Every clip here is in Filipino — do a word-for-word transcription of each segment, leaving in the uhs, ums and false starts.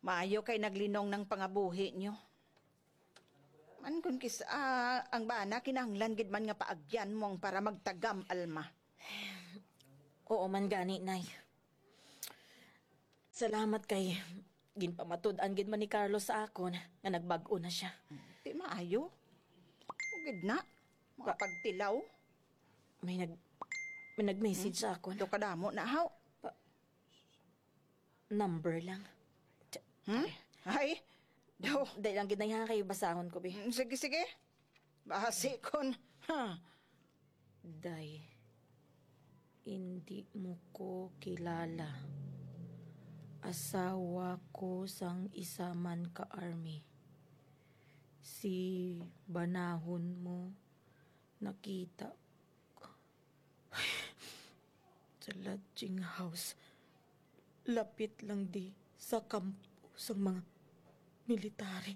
Maayo kay naglinong ng pangabuhi nyo. Man kun kis ah, ang bana kinahanglan gid man nga paagyan mong para magtagam, Alma. Oo man gani, Nay. Salamat kay ginpamatud-an gid man ni Carlos sa akon nga nagbag-o na siya. Di maayo. Ugid na. Mga pagtilaw. May nag may nag-message sa akon. Do kadamo na haw. Number lang. Tsa- Hmm? Ay, daw. Dahil lang gid na kayo basahon ko, be. Mm, Sige, sige. Bahasi kon. Ha. Day, hindi mo ko kilala. Asawa ko sang isa man ka army. Si banahon mo nakita ko sa lodging house. Lapit lang di sa kampo sang mga military.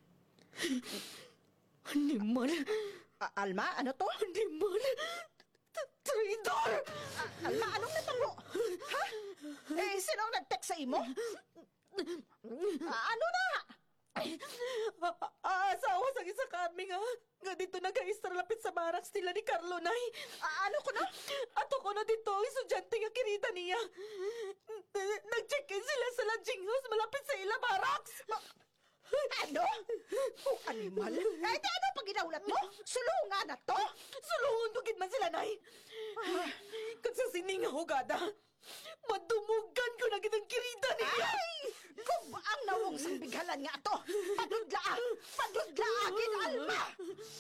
Animal! A- Alma, ano to? Animal! Traidor! Alma, anong natalo? Ha? Eh, sino ang nag-text sa imo? Ah, ano na? Asawa sa isa kami nga. Nga dito nag-aistra lapit sa barracks nila ni Carlo, Nay. Ah, ano ko na? Ato ko na dito ang estudyante nga kirita niya. Nag-check-in sila sa lodging house malapit sa ila barracks. Ano? Oh, animal. Eh, di ano pag ginaulat mo? Sulungan na to? Suluhon ko gid man sila, Nay. Kag sa sining nga hugada, madumugan ko na gid ang kirita niya. Ay! Kung ang nawong sang bighalan nga to, padudlaang, padudlaagin, Alma!